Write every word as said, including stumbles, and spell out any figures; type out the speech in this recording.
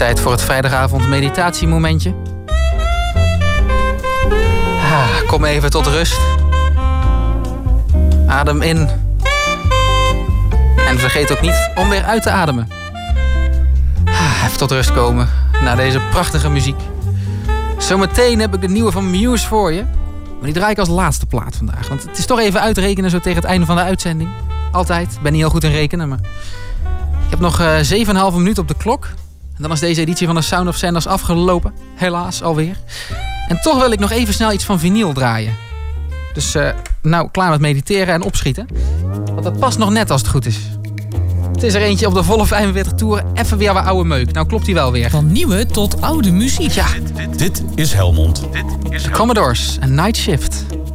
Tijd voor het vrijdagavond meditatiemomentje. Ah, kom even tot rust. Adem in. En vergeet ook niet om weer uit te ademen. Ah, even tot rust komen na deze prachtige muziek. Zometeen heb ik de nieuwe van Muse voor je. Maar die draai ik als laatste plaat vandaag. Want het is toch even uitrekenen zo tegen het einde van de uitzending. Altijd. Ik ben niet heel goed in rekenen, maar... Ik heb nog uh, zeven komma vijf minuut op de klok. En dan is deze editie van de Sound of Sanders afgelopen. Helaas, alweer. En toch wil ik nog even snel iets van vinyl draaien. Dus uh, nou, klaar met mediteren en opschieten. Want dat past nog net als het goed is. Het is er eentje op de volle vijfenveertig toeren. Even weer wat oude meuk. Nou klopt hij wel weer. Van nieuwe tot oude muziek. Ja. Dit, dit, dit is Helmond. Dit is de Commodores en Night Shift.